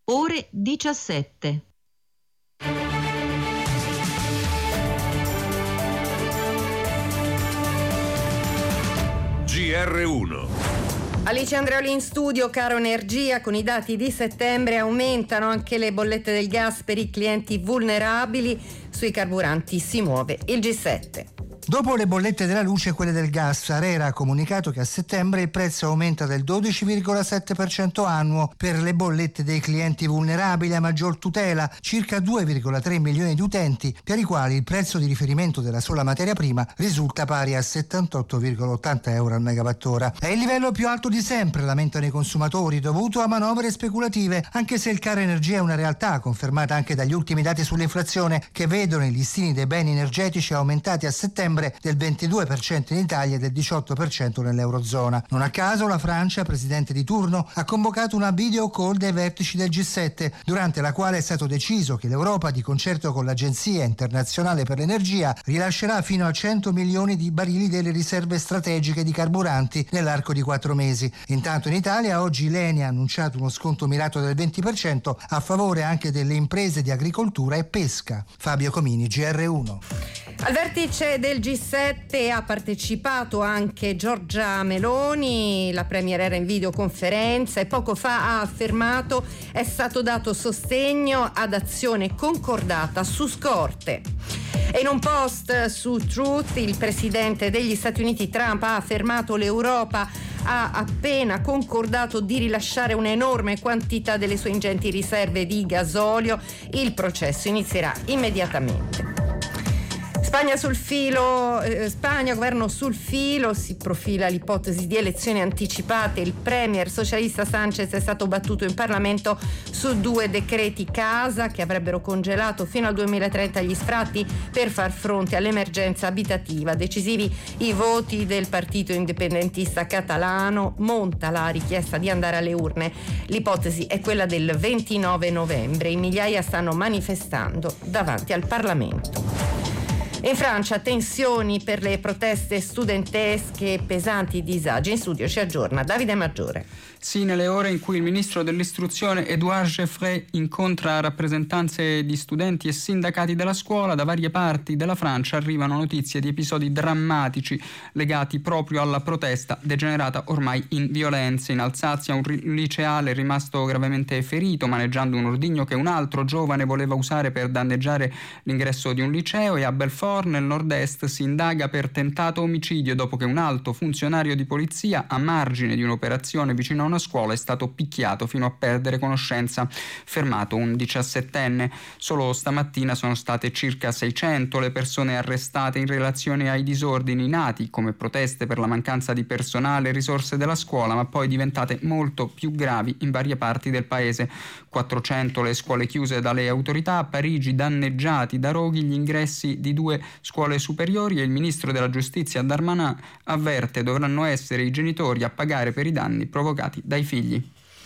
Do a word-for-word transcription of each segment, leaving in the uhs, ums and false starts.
ore diciassette. G R uno. Alice Andreoli in studio. Caro Energia, con i dati di settembre aumentano anche le bollette del gas per i clienti vulnerabili. Sui carburanti si muove il G sette. Dopo le bollette della luce e quelle del gas, ARERA ha comunicato che a settembre il prezzo aumenta del dodici virgola sette per cento annuo per le bollette dei clienti vulnerabili a maggior tutela, circa due virgola tre milioni di utenti, per i quali il prezzo di riferimento della sola materia prima risulta pari a settantotto virgola ottanta euro al megawattora. È il livello più alto di sempre, lamentano i consumatori, dovuto a manovre speculative, anche se il caro energia è una realtà, confermata anche dagli ultimi dati sull'inflazione, che vedono i listini dei beni energetici aumentati a settembre del ventidue per cento in Italia e del diciotto per cento nell'Eurozona. Non a caso la Francia, presidente di turno, ha convocato una video call dei vertici del G sette, durante la quale è stato deciso che l'Europa, di concerto con l'Agenzia Internazionale per l'Energia, rilascerà fino a cento milioni di barili delle riserve strategiche di carburanti nell'arco di quattro mesi. Intanto in Italia oggi l'Eni ha annunciato uno sconto mirato del venti per cento a favore anche delle imprese di agricoltura e pesca. Fabio Comini, G R uno. Al vertice del G sette ha partecipato anche Giorgia Meloni. La premier era in videoconferenza e poco fa ha affermato è stato dato sostegno ad azione concordata su scorte. E in un post su Truth il presidente degli Stati Uniti Trump ha affermato l'Europa ha appena concordato di rilasciare un'enorme quantità delle sue ingenti riserve di gasolio. Il processo inizierà immediatamente. Spagna sul filo, eh, Spagna, governo sul filo, si profila l'ipotesi di elezioni anticipate. Il premier socialista Sanchez è stato battuto in Parlamento su due decreti casa che avrebbero congelato fino al duemilatrenta gli sfratti per far fronte all'emergenza abitativa. Decisivi i voti del partito indipendentista catalano, monta la richiesta di andare alle urne. L'ipotesi è quella del ventinove novembre. In migliaia stanno manifestando davanti al Parlamento. In Francia tensioni per le proteste studentesche e pesanti disagi. In studio ci aggiorna Davide Maggiore. Sì, nelle ore in cui il ministro dell'istruzione Édouard Geoffroy incontra rappresentanze di studenti e sindacati della scuola, da varie parti della Francia arrivano notizie di episodi drammatici legati proprio alla protesta degenerata ormai in violenze. In Alsazia un liceale è rimasto gravemente ferito maneggiando un ordigno che un altro giovane voleva usare per danneggiare l'ingresso di un liceo, e a Belfort nel nord-est si indaga per tentato omicidio dopo che un alto funzionario di polizia, a margine di un'operazione vicino a una scuola, è stato picchiato fino a perdere conoscenza, fermato un diciassettenne. Solo stamattina sono state circa seicento le persone arrestate in relazione ai disordini nati come proteste per la mancanza di personale e risorse della scuola, ma poi diventate molto più gravi in varie parti del paese. quattrocento le scuole chiuse dalle autorità, a Parigi danneggiati da roghi gli ingressi di due scuole superiori, e il ministro della giustizia Darmanin avverte dovranno essere i genitori a pagare per i danni provocati dai figli.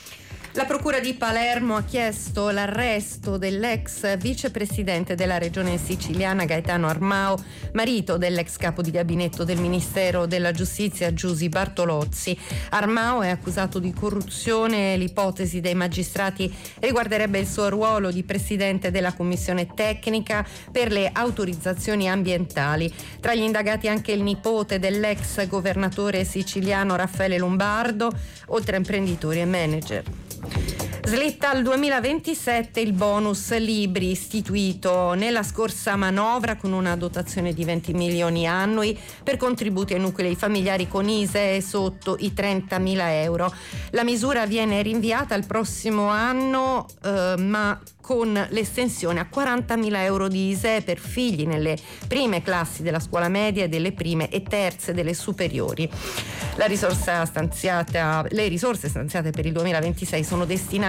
La Procura di Palermo ha chiesto l'arresto dell'ex vicepresidente della regione siciliana Gaetano Armao, marito dell'ex capo di gabinetto del Ministero della Giustizia Giusy Bartolozzi. Armao è accusato di corruzione. L'ipotesi dei magistrati riguarderebbe il suo ruolo di presidente della commissione tecnica per le autorizzazioni ambientali. Tra gli indagati anche il nipote dell'ex governatore siciliano Raffaele Lombardo, oltre a imprenditori e manager. Slitta al duemilaventisette il bonus libri, istituito nella scorsa manovra con una dotazione di venti milioni annui per contributi ai nuclei familiari con I S E E sotto i trentamila euro. La misura viene rinviata al prossimo anno, eh, ma con l'estensione a quarantamila euro di I S E E per figli nelle prime classi della scuola media e delle prime e terze delle superiori. La risorsa stanziata, le risorse stanziate per il duemilaventisei sono destinate